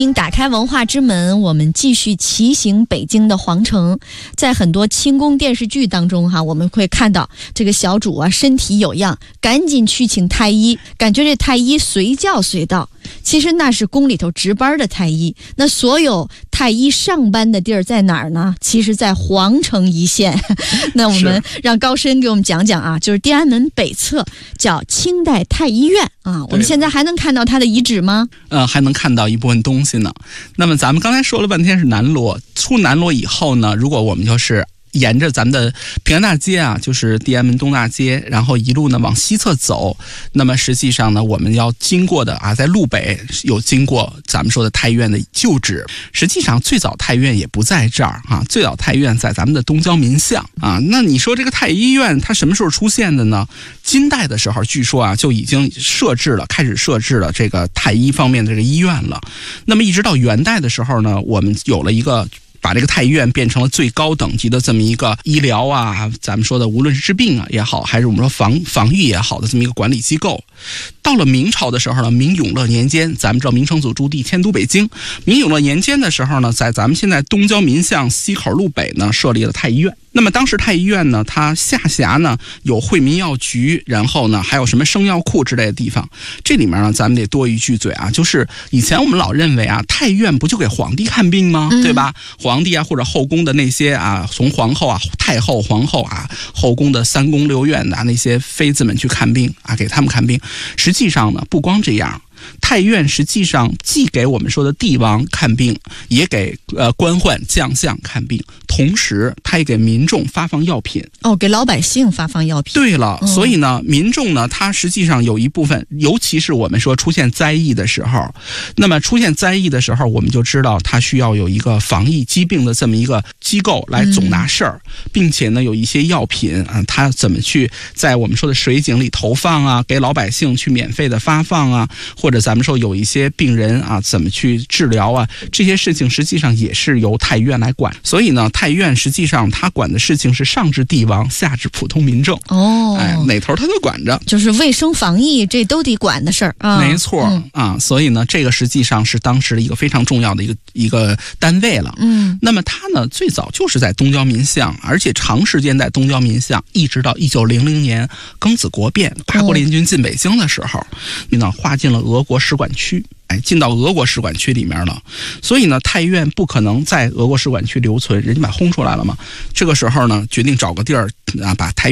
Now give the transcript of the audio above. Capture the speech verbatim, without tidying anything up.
打开文化之门，我们继续骑行北京的皇城。在很多清宫电视剧当中哈，我们会看到这个小主啊身体有恙，赶紧去请太医，感觉这太医随叫随到。其实那是宫里头值班的太医。那所有太医上班的地儿在哪儿呢？其实在皇城一线。那我们让高深给我们讲讲啊，就是天安门北侧叫清代太医院啊，我们现在还能看到它的遗址吗？ 呃，还能看到一部分东西呢。那么咱们刚才说了半天是南锣，出南锣以后呢，如果我们就是沿着咱们的平安大街啊，就是天安门东大街，然后一路呢往西侧走，那么实际上呢，我们要经过的啊，在路北有经过咱们说的太医院的旧址。实际上最早太医院也不在这儿啊，最早太医院在咱们的东郊民巷啊。那你说这个太医院它什么时候出现的呢？金代的时候，据说啊就已经设置了，开始设置了这个太医方面的这个医院了。那么一直到元代的时候呢，我们有了一个。把这个太医院变成了最高等级的这么一个医疗啊，咱们说的无论是治病啊也好，还是我们说防防御也好的这么一个管理机构。到了明朝的时候呢，明永乐年间，咱们知道明成祖朱棣迁都北京，明永乐年间的时候呢，在咱们现在东郊民巷西口路北呢设立了太医院。那么当时太医院呢，它下辖呢有惠民药局，然后呢还有什么生药库之类的地方。这里面呢，咱们得多一句嘴啊，就是以前我们老认为啊，太医院不就给皇帝看病吗？对吧？皇帝啊或者后宫的那些啊，从皇后啊、太后、皇后啊、后宫的三宫六院的、啊、那些妃子们去看病啊，给他们看病。实际上呢，不光这样。太医院实际上既给我们说的帝王看病，也给呃官宦将相看病，同时他也给民众发放药品。 哦，给老百姓发放药品。 对了，嗯、所以呢，民众呢，他实际上有一部分，尤其是我们说出现灾疫的时候，那么出现灾疫的时候，我们就知道他需要有一个防疫疾病的这么一个机构来总拿事儿，嗯、并且呢，有一些药品啊，他怎么去在我们说的水井里投放啊，给老百姓去免费的发放啊，或或者咱们说有一些病人啊，怎么去治疗啊，这些事情实际上也是由太医院来管。所以呢，太医院实际上他管的事情是上至帝王，下至普通民众。哦，哎，哪头他都管着， 就是卫生防疫这都得管的事儿啊。 没错、嗯、啊，所以呢，这个实际上是当时的一个非常重要的一个一个单位了。嗯，那么它呢，最早就是在东郊民巷，而且长时间在东郊民巷，一直到一九零零年庚子国变，八国联军进北京的时候，你、哦、呢划进了俄国使馆区。哎，进到俄国使馆区里面了，所以呢，太医院不可能在俄国使馆区留存，人家把轰出来了嘛。这个时候呢，决定找个地儿啊，把太